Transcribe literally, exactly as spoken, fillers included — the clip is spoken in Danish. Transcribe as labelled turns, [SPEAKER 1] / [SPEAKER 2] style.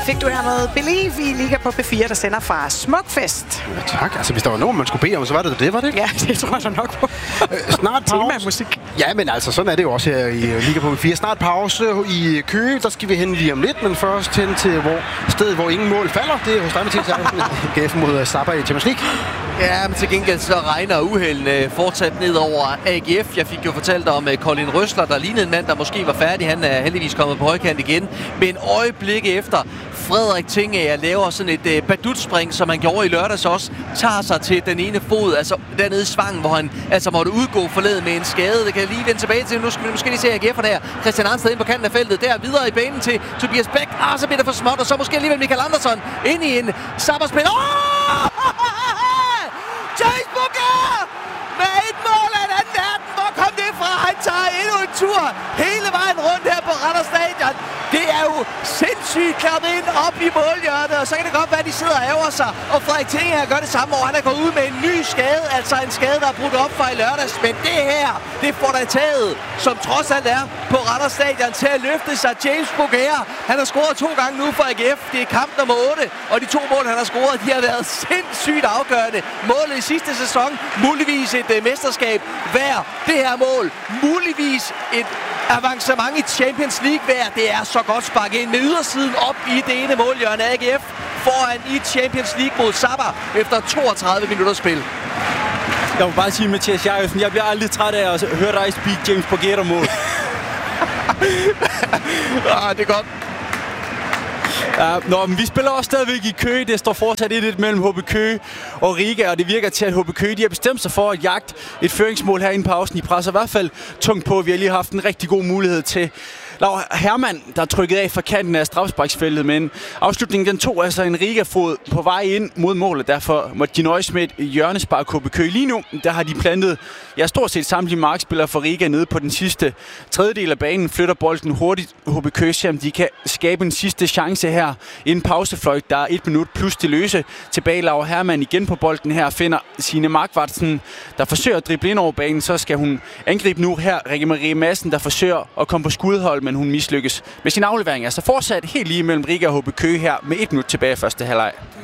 [SPEAKER 1] fik du her noget Believe i Liga på P fire, der sender fra Smukfest.
[SPEAKER 2] Ja, tak. Altså, hvis der var nogen, man skulle bede om, så var det det, var det ikke?
[SPEAKER 1] Ja, det tror jeg så nok på.
[SPEAKER 2] Øh, snart pause.
[SPEAKER 1] Tema-musik.
[SPEAKER 2] Ja, men altså, sådan er det jo også her i Liga på P fire. Snart pause i Køge. Der skal vi hen lige om lidt, men først hen til hvor, stedet, hvor ingen mål falder. Det er hos dig, Mathias Jacobsen. G F mod Sabah i Champions League.
[SPEAKER 3] Ja, men til gengæld så regner uheldene fortsat ned over A G F. Jeg fik jo fortalt om Colin Røsler, der lignede en mand, der måske var færdig. Han er heldigvis kommet på højkant igen. Men øjeblik efter Frederik Tingager laver sådan et uh, badutspring, som han gjorde i lørdags også, tager sig til den ene fod, altså dernede i Svangen, hvor han altså måtte udgå forleden med en skade. Det kan jeg lige vende tilbage til. Nu skal vi måske lige se A G F'erne her. Christian Arnsted ind på kanten af feltet. Der videre i banen til Tobias Bæk. Ah, så bliver det for småt, og så måske alligevel Michael Andersson ind i en Sabah-spil. Oh! James Booker med et mål af en anden verden. Hvor kom det fra? Han tager endnu en tur hele vejen rundt her på Randers Stadion. Det er jo sindssygt klappet ind op i målhjørnet, og så kan det godt være, at de sidder og ærger sig. Og Frederik Tingager gør det samme, og han er gået ud med en ny skade, altså en skade, der er brudt op fra i lørdags. Men det her, det får der taget, som trods alt er på Randers Stadion, til at løfte sig. James Bouguer, han har scoret to gange nu for A G F. Det er kamp nummer otte, og de to mål, han har scoret, de har været sindssygt afgørende. Målet i sidste sæson, muligvis et uh, mesterskab hver. Det her mål, muligvis et avancement i Champions League hver. Det er så godt sparket ind med ydersiden op i det ene målhjørne. A G F foran i Champions League mod Sabah efter toogtredive minutter spil.
[SPEAKER 4] Jeg må bare sige, Mathias Jacobsen, jeg bliver aldrig træt af at høre dig speak James Bouguer-mål.
[SPEAKER 3] Ah, det er godt.
[SPEAKER 4] Ja, nå, men vi spiller også stadigvæk i Køge. Det står fortsat et et mellem H B Køge og Riga, og det virker til, at H B Køge de har bestemt sig for at jagte et føringsmål her i pausen. I presser i hvert fald tungt på. Vi har lige haft en rigtig god mulighed til Laura Hermann, der er trykket af fra kanten af strafsparksfeltet, men afslutningen den tog altså en Riga-fod på vej ind mod målet. Derfor måtte de nøjes med et hjørnespark H B Køge. Lige nu, der har de plantet ja, stort set samtlige markspillere for Riga nede på den sidste tredjedel af banen. Flytter bolden hurtigt H B Køge, så de kan skabe en sidste chance her. En pausefløjt, der er et minut plus til løse. Tilbage Laura Hermann igen på bolden her, finder Signe Markvartsen, der forsøger at drible ind over banen. Så skal hun angribe nu her. Rikke Marie Madsen, der forsøger at komme på skudhold, men hun mislykkes med sin aflevering. Altså fortsat helt lige mellem Riga og H B Køge her med et minut tilbage i første halvleg.